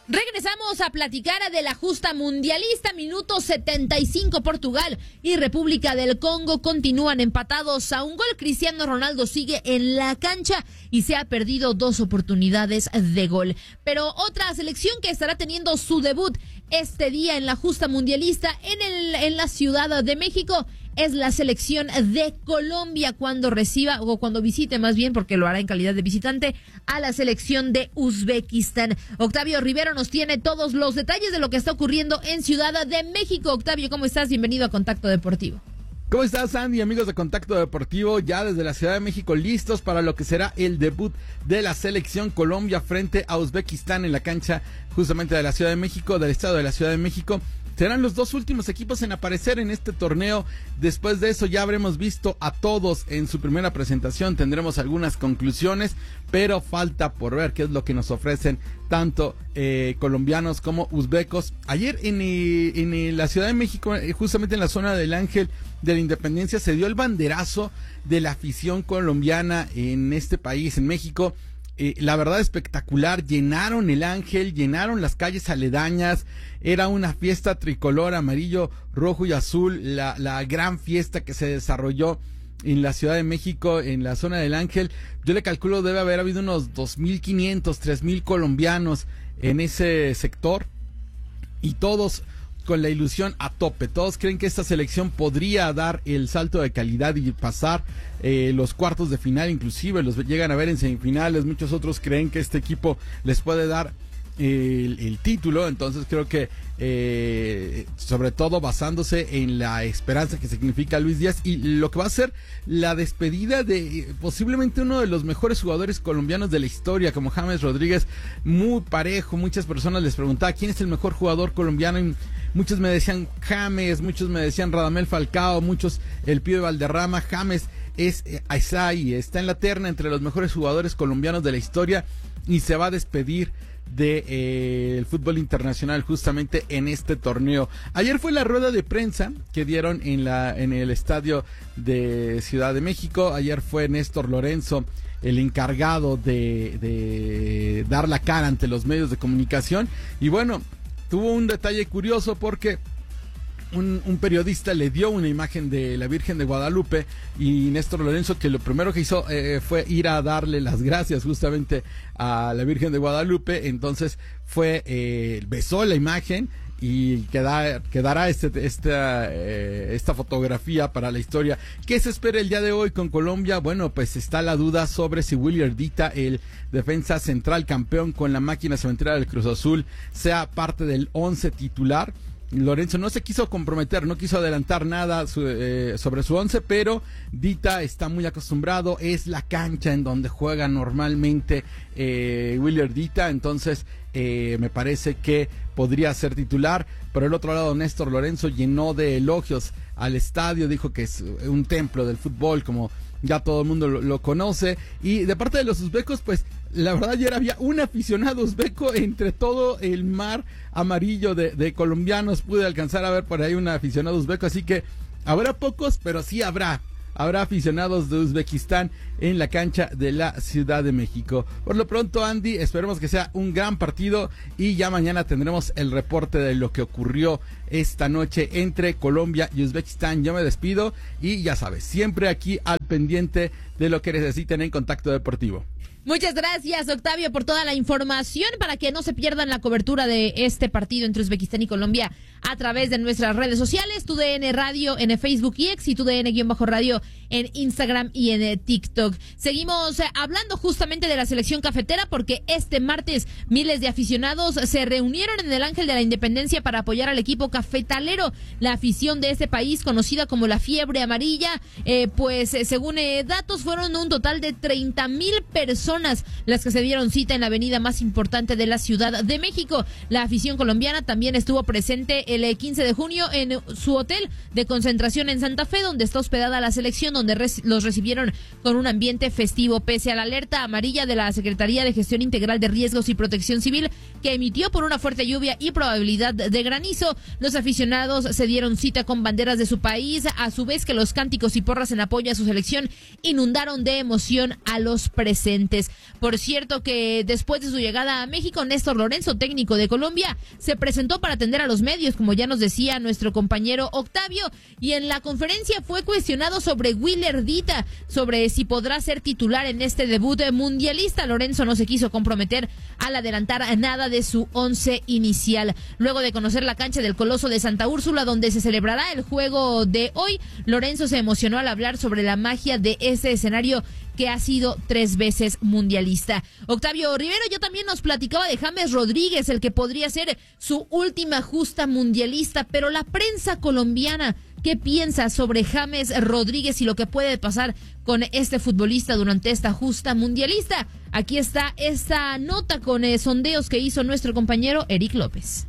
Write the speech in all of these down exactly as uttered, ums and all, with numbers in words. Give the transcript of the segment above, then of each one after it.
Regresamos a platicar de la justa mundialista. Minuto setenta y cinco, Portugal y República del Congo continúan empatados a un gol. Cristiano Ronaldo sigue en la cancha y se ha perdido dos oportunidades de gol. Pero otra selección que estará teniendo su debut este día en la justa mundialista en, el, en la Ciudad de México es la selección de Colombia cuando reciba, o cuando visite más bien, porque lo hará en calidad de visitante, a la selección de Uzbekistán. Octavio Rivero nos tiene todos los detalles de lo que está ocurriendo en Ciudad de México. Octavio, ¿cómo estás? Bienvenido a Contacto Deportivo. ¿Cómo estás, Andy? Amigos de Contacto Deportivo, ya desde la Ciudad de México listos para lo que será el debut de la selección Colombia frente a Uzbekistán en la cancha justamente de la Ciudad de México, del estado de la Ciudad de México. Serán los dos últimos equipos en aparecer en este torneo. Después de eso ya habremos visto a todos en su primera presentación. Tendremos algunas conclusiones, pero falta por ver qué es lo que nos ofrecen tanto eh, colombianos como uzbecos. Ayer en, en la Ciudad de México, justamente en la zona del Ángel de la Independencia, se dio el banderazo de la afición colombiana en este país, en México. Eh, la verdad espectacular, llenaron el Ángel, llenaron las calles aledañas, era una fiesta tricolor, amarillo, rojo y azul, la, la gran fiesta que se desarrolló en la Ciudad de México, en la zona del Ángel. Yo le calculo debe haber habido unos dos mil quinientos, tres mil colombianos en ese sector y todos con la ilusión a tope. Todos creen que esta selección podría dar el salto de calidad y pasar eh, los cuartos de final, inclusive los llegan a ver en semifinales. Muchos otros creen que este equipo les puede dar el, el título, entonces creo que eh, sobre todo basándose en la esperanza que significa Luis Díaz y lo que va a ser la despedida de eh, posiblemente uno de los mejores jugadores colombianos de la historia, como James Rodríguez, muy parejo. Muchas personas les preguntaban quién es el mejor jugador colombiano y muchos me decían James, muchos me decían Radamel Falcao, muchos el Pío Valderrama. James es eh, ahí, está en la terna entre los mejores jugadores colombianos de la historia y se va a despedir de eh, el fútbol internacional justamente en este torneo. Ayer fue la rueda de prensa que dieron en la en el estadio de Ciudad de México. Ayer fue Néstor Lorenzo el encargado de, de dar la cara ante los medios de comunicación y bueno, tuvo un detalle curioso porque Un, un periodista le dio una imagen de la Virgen de Guadalupe y Néstor Lorenzo, que lo primero que hizo eh, fue ir a darle las gracias justamente a la Virgen de Guadalupe. Entonces fue, eh, besó la imagen y queda, quedará este, esta, eh, esta fotografía para la historia. ¿Qué se espera el día de hoy con Colombia? Bueno, pues está la duda sobre si Willy Ardita, el defensa central campeón con la máquina cementera del Cruz Azul, sea parte del once titular. Lorenzo no se quiso comprometer, no quiso adelantar nada su, eh, sobre su once, pero Dita está muy acostumbrado, es la cancha en donde juega normalmente eh, Willier Dita, entonces eh, me parece que podría ser titular. Por el otro lado, Néstor Lorenzo llenó de elogios al estadio, dijo que es un templo del fútbol, como ya todo el mundo lo, lo conoce, y de parte de los uzbecos, pues la verdad ayer había un aficionado uzbeco entre todo el mar amarillo de, de colombianos. Pude alcanzar a ver por ahí un aficionado uzbeco, así que habrá pocos, pero sí habrá habrá aficionados de Uzbekistán en la cancha de la Ciudad de México. Por lo pronto, Andy, esperemos que sea un gran partido y ya mañana tendremos el reporte de lo que ocurrió esta noche entre Colombia y Uzbekistán. Yo me despido y ya sabes, siempre aquí al pendiente de lo que necesiten en Contacto Deportivo. Muchas gracias, Octavio, por toda la información, para que no se pierdan la cobertura de este partido entre Uzbekistán y Colombia a través de nuestras redes sociales, Tu D N Radio en Facebook y X y Tu D N-Radio en Instagram y en TikTok. Seguimos hablando justamente de la selección cafetera porque este martes miles de aficionados se reunieron en el Ángel de la Independencia para apoyar al equipo cafetalero. La afición de este país, conocida como la Fiebre Amarilla, eh, pues según eh, datos fueron un total de treinta mil personas las que se dieron cita en la avenida más importante de la Ciudad de México. La afición colombiana también estuvo presente el quince de junio en su hotel de concentración en Santa Fe, donde está hospedada la selección, donde res- los recibieron con un ambiente festivo. Pese a la alerta amarilla de la Secretaría de Gestión Integral de Riesgos y Protección Civil, que emitió por una fuerte lluvia y probabilidad de granizo, los aficionados se dieron cita con banderas de su país, a su vez que los cánticos y porras en apoyo a su selección inundaron de emoción a los presentes. meses. Por cierto que después de su llegada a México, Néstor Lorenzo, técnico de Colombia, se presentó para atender a los medios, como ya nos decía nuestro compañero Octavio, y en la conferencia fue cuestionado sobre Willer Dita, sobre si podrá ser titular en este debut mundialista. Lorenzo no se quiso comprometer al adelantar nada de su once inicial. Luego de conocer la cancha del Coloso de Santa Úrsula, donde se celebrará el juego de hoy, Lorenzo se emocionó al hablar sobre la magia de ese escenario que ha sido tres veces mundialista. Octavio Rivero ya también nos platicaba de James Rodríguez, el que podría ser su última justa mundialista, pero la prensa colombiana, ¿qué piensa sobre James Rodríguez y lo que puede pasar con este futbolista durante esta justa mundialista? Aquí está esta nota con eh, sondeos que hizo nuestro compañero Eric López.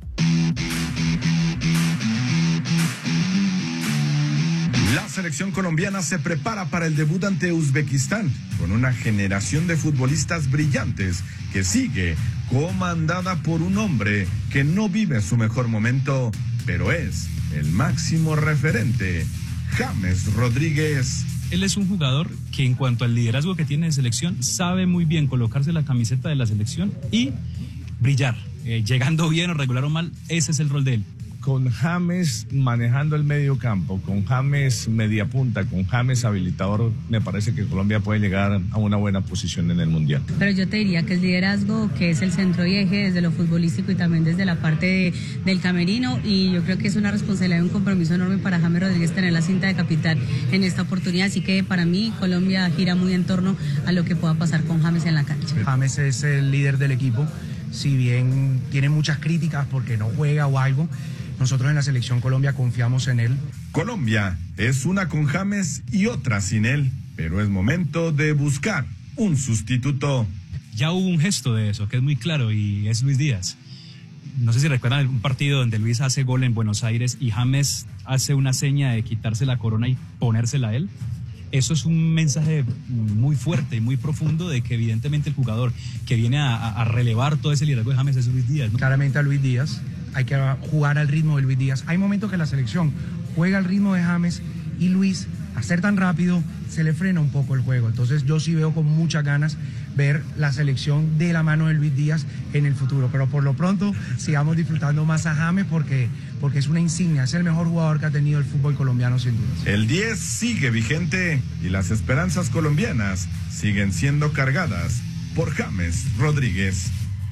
La selección colombiana se prepara para el debut ante Uzbekistán con una generación de futbolistas brillantes que sigue comandada por un hombre que no vive su mejor momento, pero es el máximo referente, James Rodríguez. Él es un jugador que en cuanto al liderazgo que tiene de selección sabe muy bien colocarse la camiseta de la selección y brillar, eh, llegando bien o regular o mal, ese es el rol de él. Con James manejando el medio campo, con James media punta, con James habilitador, me parece que Colombia puede llegar a una buena posición en el Mundial. Pero yo te diría que es liderazgo, que es el centro y eje desde lo futbolístico y también desde la parte de, del camerino, y yo creo que es una responsabilidad y un compromiso enorme para James Rodríguez tener la cinta de capitán en esta oportunidad, así que para mí Colombia gira muy en torno a lo que pueda pasar con James en la cancha. James es el líder del equipo, si bien tiene muchas críticas porque no juega o algo, nosotros en la selección Colombia confiamos en él. Colombia es una con James y otra sin él, pero es momento de buscar un sustituto. Ya hubo un gesto de eso, que es muy claro, y es Luis Díaz. No sé si recuerdan algún partido donde Luis hace gol en Buenos Aires y James hace una seña de quitarse la corona y ponérsela a él. Eso es un mensaje muy fuerte y muy profundo de que evidentemente el jugador que viene a, a relevar todo ese liderazgo de James es Luis Díaz, ¿no? Claramente a Luis Díaz, hay que jugar al ritmo de Luis Díaz. Hay momentos que la selección juega al ritmo de James y Luis, a ser tan rápido, se le frena un poco el juego. Entonces yo sí veo con muchas ganas ver la selección de la mano de Luis Díaz en el futuro. Pero por lo pronto sigamos disfrutando más a James porque, porque es una insignia, es el mejor jugador que ha tenido el fútbol colombiano sin duda. El diez sigue vigente y las esperanzas colombianas siguen siendo cargadas por James Rodríguez.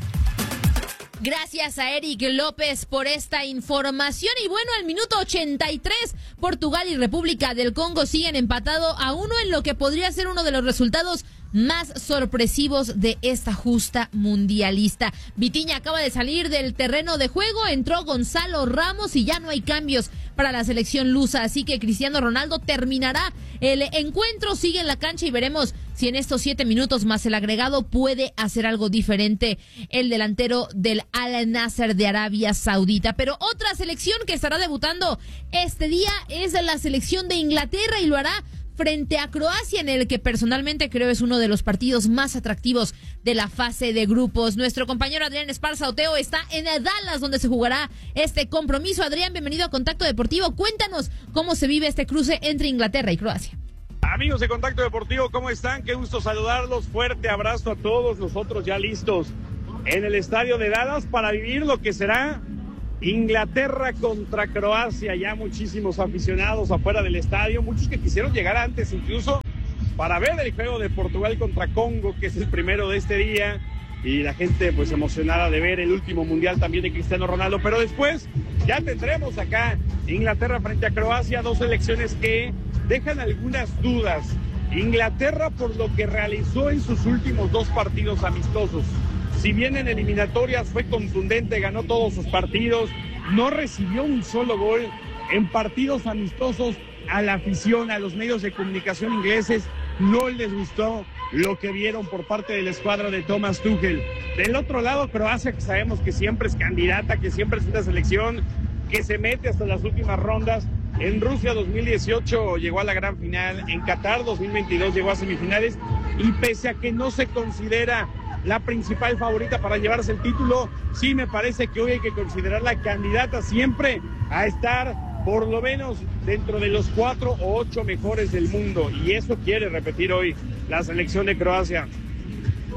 Gracias a Eric López por esta información. Y bueno, al minuto ochenta y tres, Portugal y República del Congo siguen empatado a uno en lo que podría ser uno de los resultados más sorpresivos de esta justa mundialista. Vitinha acaba de salir del terreno de juego, entró Gonzalo Ramos y ya no hay cambios para la selección lusa, así que Cristiano Ronaldo terminará el encuentro, sigue en la cancha y veremos si en estos siete minutos más el agregado puede hacer algo diferente el delantero del Al Nassr de Arabia Saudita. Pero otra selección que estará debutando este día es la selección de Inglaterra y lo hará frente a Croacia, en el que personalmente creo es uno de los partidos más atractivos de la fase de grupos. Nuestro compañero Adrián Esparza Oteo está en Dallas, donde se jugará este compromiso. Adrián, bienvenido a Contacto Deportivo. Cuéntanos cómo se vive este cruce entre Inglaterra y Croacia. Amigos de Contacto Deportivo, ¿cómo están? Qué gusto saludarlos. Fuerte abrazo a todos nosotros ya listos en el estadio de Dallas para vivir lo que será Inglaterra contra Croacia. Ya muchísimos aficionados afuera del estadio, muchos que quisieron llegar antes incluso para ver el juego de Portugal contra Congo, que es el primero de este día, y la gente pues emocionada de ver el último mundial también de Cristiano Ronaldo. Pero después ya tendremos acá Inglaterra frente a Croacia, dos selecciones que dejan algunas dudas. Inglaterra por lo que realizó en sus últimos dos partidos amistosos. Si bien en eliminatorias fue contundente, ganó todos sus partidos, no recibió un solo gol. En partidos amistosos a la afición, a los medios de comunicación ingleses, no les gustó lo que vieron por parte de la escuadra de Thomas Tuchel. Del otro lado, Croacia, que sabemos que siempre es candidata, que siempre es una selección que se mete hasta las últimas rondas. En Rusia dos mil dieciocho llegó a la gran final, en Qatar dos mil veintidós llegó a semifinales, y pese a que no se considera la principal favorita para llevarse el título, sí me parece que hoy hay que considerarla candidata siempre a estar por lo menos dentro de los cuatro o ocho mejores del mundo, y eso quiere repetir hoy la selección de Croacia.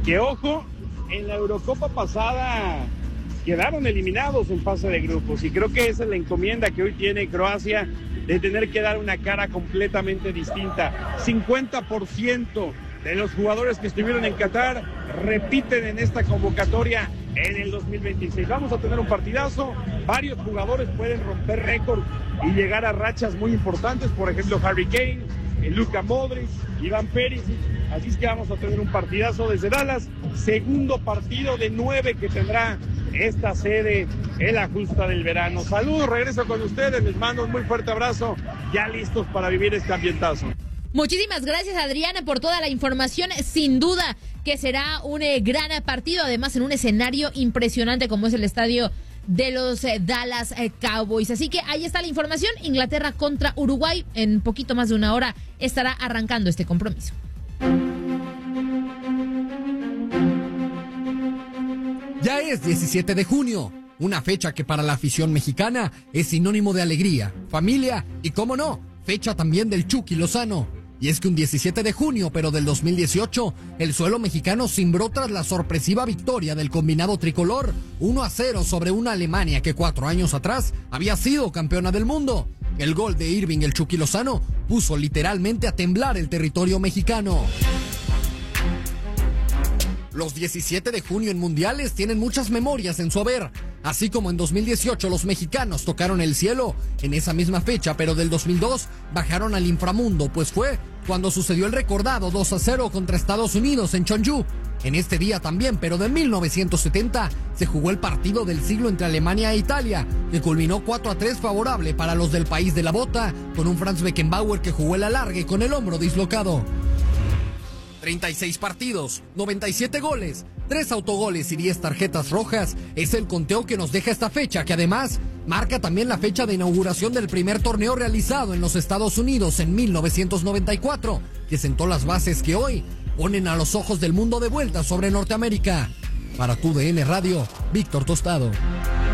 que ojo, en la Eurocopa pasada quedaron eliminados en fase de grupos y creo que esa es la encomienda que hoy tiene Croacia de tener que dar una cara completamente distinta. cincuenta por ciento de los jugadores que estuvieron en Qatar repiten en esta convocatoria en el dos mil veintiséis. Vamos a tener un partidazo, varios jugadores pueden romper récord y llegar a rachas muy importantes, por ejemplo Harry Kane, Luka Modric, Iván Perisic, así es que vamos a tener un partidazo desde Dallas, segundo partido de nueve que tendrá esta sede, el ajusta del verano. Saludos, regreso con ustedes, les mando un muy fuerte abrazo, ya listos para vivir este ambientazo. Muchísimas gracias, Adriana, por toda la información. Sin duda que será un eh, gran partido, además en un escenario impresionante como es el estadio de los eh, Dallas eh, Cowboys. Así que ahí está la información. Inglaterra contra Uruguay. En poquito más de una hora estará arrancando este compromiso. Ya es diecisiete de junio, una fecha que para la afición mexicana es sinónimo de alegría, familia y, cómo no, fecha también del Chucky Lozano. Y es que un diecisiete de junio, pero del dos mil dieciocho, el suelo mexicano cimbró tras la sorpresiva victoria del combinado tricolor, uno a cero sobre una Alemania que cuatro años atrás había sido campeona del mundo. El gol de Irving el Chucky Lozano puso literalmente a temblar el territorio mexicano. Los diecisiete de junio en mundiales tienen muchas memorias en su haber. Así como en dos mil dieciocho los mexicanos tocaron el cielo, en esa misma fecha, pero del dos mil dos, bajaron al inframundo, pues fue cuando sucedió el recordado dos a cero contra Estados Unidos en Cheonju. En este día también, pero de mil novecientos setenta, se jugó el partido del siglo entre Alemania e Italia, que culminó cuatro a tres favorable para los del país de la bota, con un Franz Beckenbauer que jugó el alargue con el hombro dislocado. treinta y seis partidos, noventa y siete goles, tres autogoles y diez tarjetas rojas es el conteo que nos deja esta fecha, que además marca también la fecha de inauguración del primer torneo realizado en los Estados Unidos en mil novecientos noventa y cuatro, que sentó las bases que hoy ponen a los ojos del mundo de vuelta sobre Norteamérica. Para T U D N Radio, Víctor Tostado.